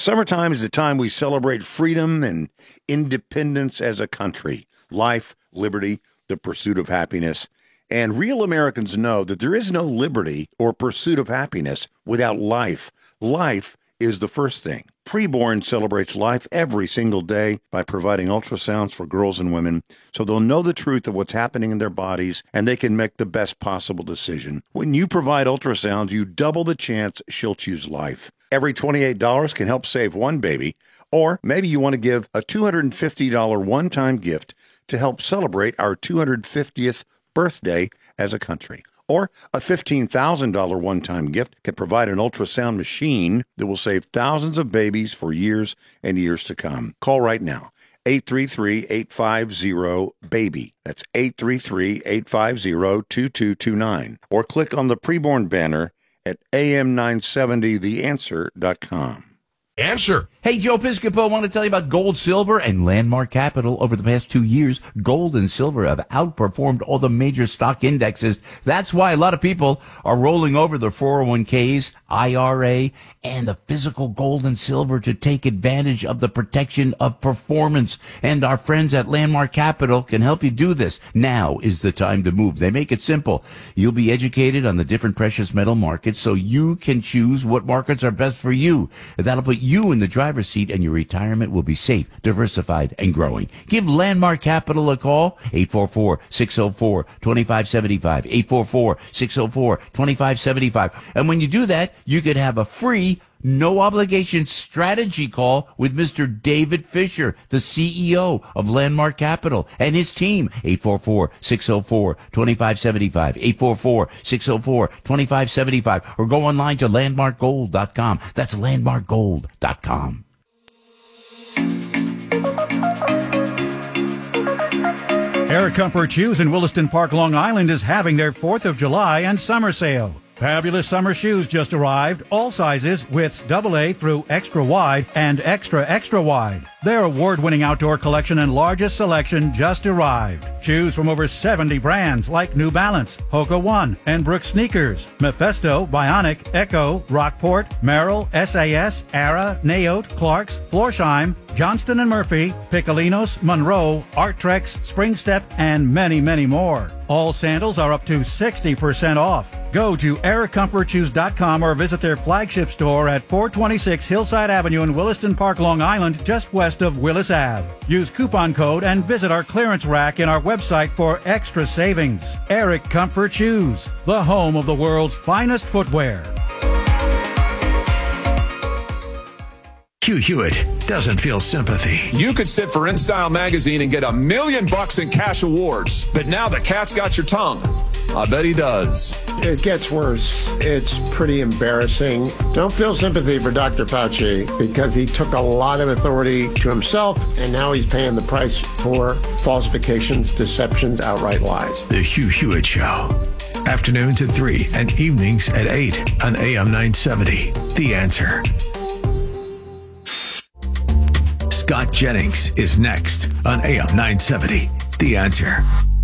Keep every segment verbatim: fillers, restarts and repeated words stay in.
Summertime is the time we celebrate freedom and independence as a country, life, liberty, the pursuit of happiness. And real Americans know that there is no liberty or pursuit of happiness without life. Life is the first thing. Preborn celebrates life every single day by providing ultrasounds for girls and women so they'll know the truth of what's happening in their bodies and they can make the best possible decision. When you provide ultrasounds, you double the chance she'll choose life. Every twenty-eight dollars can help save one baby, or maybe you want to give a two hundred fifty dollars one-time gift to help celebrate our two hundred fiftieth birthday as a country. Or a fifteen thousand dollars one-time gift can provide an ultrasound machine that will save thousands of babies for years and years to come. Call right now, eight three three, eight five zero, BABY. That's eight three three, eight five zero, two two two nine. Or click on the preborn banner at A M nine seventy the answer dot com. Answer. Hey, Joe Piscopo, I want to tell you about gold, silver, and Landmark Capital. Over the past two years, gold and silver have outperformed all the major stock indexes. That's why a lot of people are rolling over their four oh one k's, I R A, and the physical gold and silver to take advantage of the protection of performance. And our friends at Landmark Capital can help you do this. Now is the time to move. They make it simple. You'll be educated on the different precious metal markets so you can choose what markets are best for you. That'll put you in the driver's seat, and your retirement will be safe, diversified, and growing. Give Landmark Capital a call, eight four four, six oh four, two five seven five, eight four four, six oh four, two five seven five. And when you do that, you could have a free, no-obligation strategy call with Mister David Fisher, the C E O of Landmark Capital, and his team, eight four four, six oh four, two five seven five, eight four four, six oh four, two five seven five, or go online to landmark gold dot com. That's landmark gold dot com. Air Comfort Shoes in Williston Park, Long Island is having their fourth of July and summer sale. Fabulous summer shoes just arrived, all sizes, widths double A through extra wide and extra extra wide. Their award-winning outdoor collection and largest selection just arrived. Shoes from over seventy brands like New Balance, Hoka One, and Brooks Sneakers, Mephisto, Bionic, Echo, Rockport, Merrill, S A S, Ara, Naote, Clarks, Florsheim, Johnston and Murphy, Piccolinos, Monroe, Arttrex, Spring Step, and many, many more. All sandals are up to sixty percent off. Go to air comfort shoes dot com or visit their flagship store at four twenty-six Hillside Avenue in Williston Park, Long Island, just west of Willis Avenue. Use coupon code and visit our clearance rack in our website for extra savings. Eric Comfort Shoes, the home of the world's finest footwear. Hugh Hewitt doesn't feel sympathy. You could sit for InStyle magazine and get a million bucks in cash awards, but now the cat's got your tongue. I bet he does. It gets worse. It's pretty embarrassing. Don't feel sympathy for Doctor Fauci because he took a lot of authority to himself, and now he's paying the price for falsifications, deceptions, outright lies. The Hugh Hewitt Show. Afternoons at three and evenings at eight on A M nine seventy. The Answer. Scott Jennings is next on A M nine seventy. The Answer.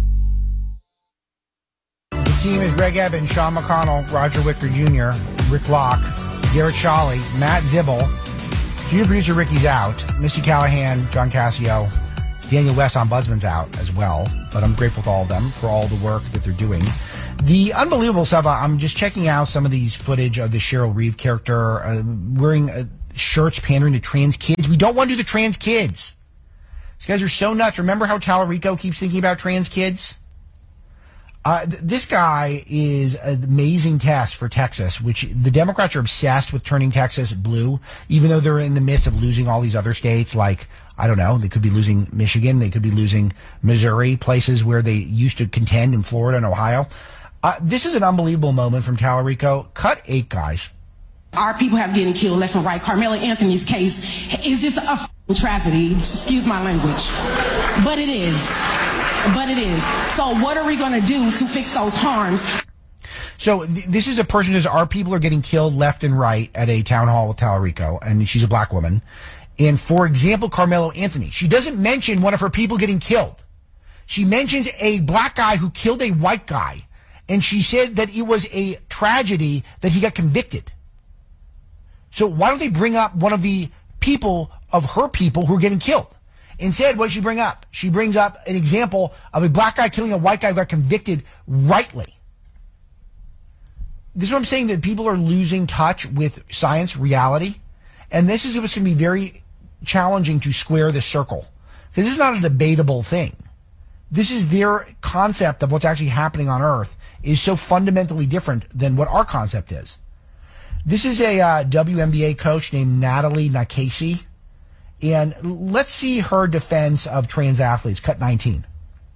The team is Greg Evans, Sean McConnell, Roger Wicker Junior, Rick Locke, Garrett Shawley, Matt Zibble, junior producer Ricky's out, Misty Callahan, John Cassio, Daniel West on Budsman's out as well, but I'm grateful to all of them for all the work that they're doing. The unbelievable stuff, I'm just checking out some of these footage of the Cheryl Reeve character uh, wearing uh, shirts pandering to trans kids. We don't want to do the trans kids. These guys are so nuts. Remember how Tallarico keeps thinking about trans kids? Uh, th- this guy is an amazing test for Texas, which the Democrats are obsessed with turning Texas blue, even though they're in the midst of losing all these other states. Like, I don't know, they could be losing Michigan, they could be losing Missouri, places where they used to contend in Florida and Ohio. Uh, this is an unbelievable moment from Tallarico. Cut eight, guys. Our people have getting killed left and right. Carmelo Anthony's case is just a f***ing tragedy. Excuse my language. But it is. But it is. So what are we going to do to fix those harms? So th- this is a person who says our people are getting killed left and right at a town hall with Tallarico, and she's a black woman. And for example, Carmelo Anthony, she doesn't mention one of her people getting killed. She mentions a black guy who killed a white guy, and she said that it was a tragedy that he got convicted. So why don't they bring up one of the people of her people who are getting killed. Instead, what does she bring up? She brings up an example of a black guy killing a white guy who got convicted rightly. This is what I'm saying, that people are losing touch with science, reality. And this is what's going to be very challenging to square this circle. Because this is not a debatable thing. This is their concept of what's actually happening on Earth is so fundamentally different than what our concept is. This is a uh, W N B A coach named Natalie Nakasi. And let's see her defense of trans athletes. Cut nineteen.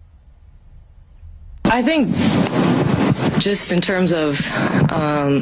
I think just in terms of um,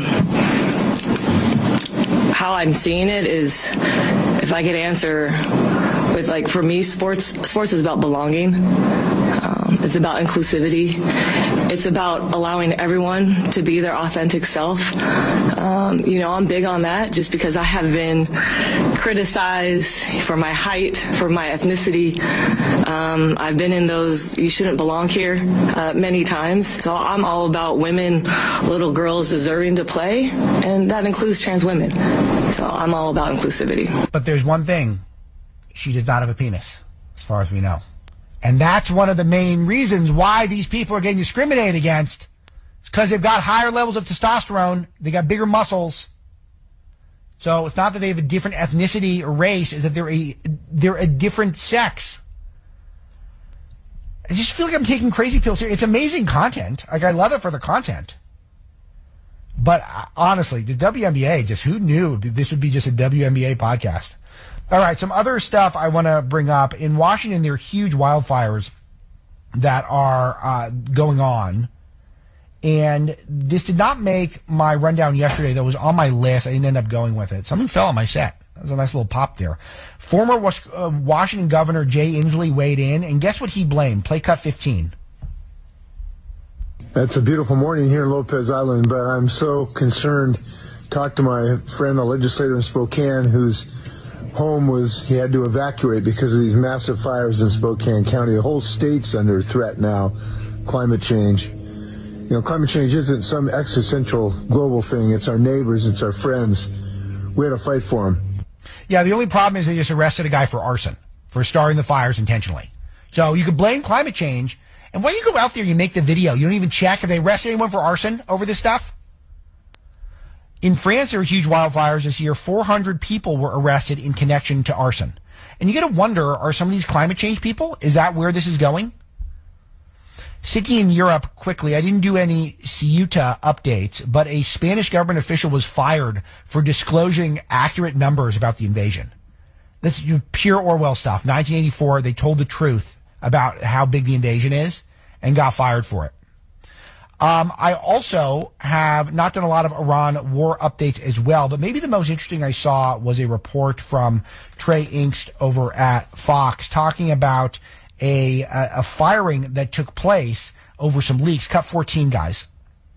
how I'm seeing it is, if I could answer with, like, for me, sports sports is about belonging. Um, it's about inclusivity. It's about allowing everyone to be their authentic self. Um, you know, I'm big on that just because I have been criticized for my height, for my ethnicity. Um, I've been in those "you shouldn't belong here" uh, many times. So I'm all about women, little girls deserving to play, and that includes trans women. So I'm all about inclusivity. But there's one thing. She does not have a penis, as far as we know. And that's one of the main reasons why these people are getting discriminated against. It's because they've got higher levels of testosterone. They got bigger muscles. So it's not that they have a different ethnicity or race. It's that they're a, they're a different sex. I just feel like I'm taking crazy pills here. It's amazing content. Like, I love it for the content. But uh, honestly, the W N B A, just who knew this would be just a W N B A podcast? All right, some other stuff I want to bring up. In Washington, there are huge wildfires that are uh, going on. And this did not make my rundown yesterday. That was on my list. I didn't end up going with it. Something fell on my set. That was a nice little pop there. Former Was- uh, Washington Governor Jay Inslee weighed in, and guess what he blamed? Play cut fifteen. It's a beautiful morning here in Lopez Island, but I'm so concerned. Talked to my friend, a legislator in Spokane, whose home was, he had to evacuate because of these massive fires in Spokane County. The whole state's under threat now. Climate change. You know, climate change isn't some existential global thing. It's our neighbors. It's our friends. We had to fight for them. Yeah, the only problem is they just arrested a guy for arson, for starting the fires intentionally. So you could blame climate change. And when you go out there, you make the video. You don't even check if they arrest anyone for arson over this stuff. In France, there were huge wildfires this year. four hundred people were arrested in connection to arson. And you got to wonder, are some of these climate change people? Is that where this is going? Sticking in Europe quickly, I didn't do any Ceuta updates, but a Spanish government official was fired for disclosing accurate numbers about the invasion. That's pure Orwell stuff. nineteen eighty-four, they told the truth about how big the invasion is and got fired for it. Um, I also have not done a lot of Iran war updates as well, but maybe the most interesting I saw was a report from Trey Inkst over at Fox talking about a, a, a firing that took place over some leaks. Cut fourteen, guys.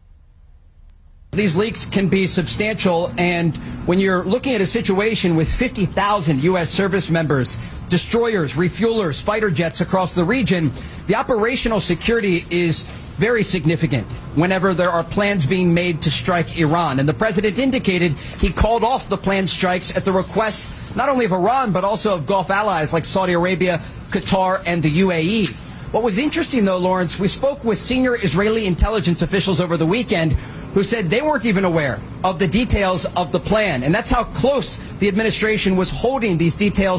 These leaks can be substantial, and when you're looking at a situation with fifty thousand U S service members, destroyers, refuelers, fighter jets across the region, the operational security is very significant whenever there are plans being made to strike Iran. And the president indicated he called off the planned strikes at the request not only of Iran, but also of Gulf allies like Saudi Arabia, Qatar, and the U A E. What was interesting, though, Lawrence, we spoke with senior Israeli intelligence officials over the weekend who said they weren't even aware of the details of the plan. And that's how close the administration was holding these details